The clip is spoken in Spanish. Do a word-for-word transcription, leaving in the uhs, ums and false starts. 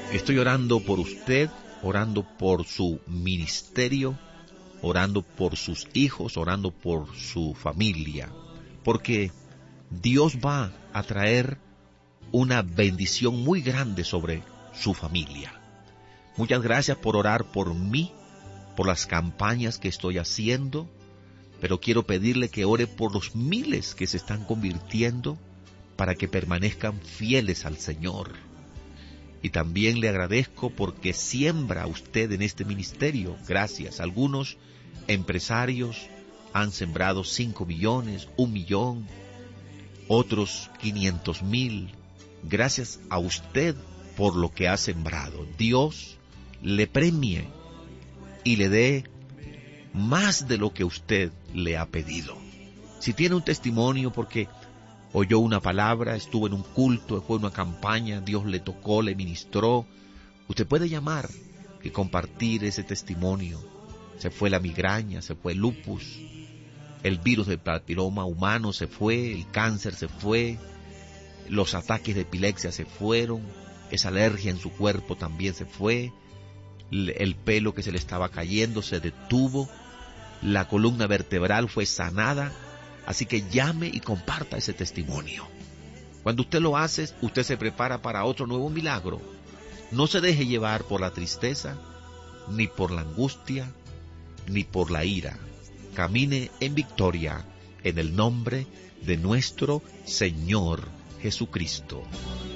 Estoy orando por usted, orando por su ministerio, orando por sus hijos, orando por su familia, porque Dios va a traer una bendición muy grande sobre su familia. Muchas gracias por orar por mí, por las campañas que estoy haciendo, pero quiero pedirle que ore por los miles que se están convirtiendo para que permanezcan fieles al Señor. Y también le agradezco porque siembra usted en este ministerio. Gracias. Algunos empresarios han sembrado cinco millones, un millón, otros quinientos mil. Gracias a usted por lo que ha sembrado. Dios le premie y le dé más de lo que usted le ha pedido. Si tiene un testimonio porque oyó una palabra, estuvo en un culto, fue una campaña, Dios le tocó, le ministró, usted puede llamar y compartir ese testimonio. Se fue la migraña, se fue el lupus, el virus del papiloma humano se fue, el cáncer se fue, los ataques de epilepsia se fueron, esa alergia en su cuerpo también se fue, el pelo que se le estaba cayendo se detuvo, la columna vertebral fue sanada. Así que llame y comparta ese testimonio. Cuando usted lo hace, usted se prepara para otro nuevo milagro. No se deje llevar por la tristeza, ni por la angustia, ni por la ira. Camine en victoria en el nombre de nuestro Señor Jesucristo.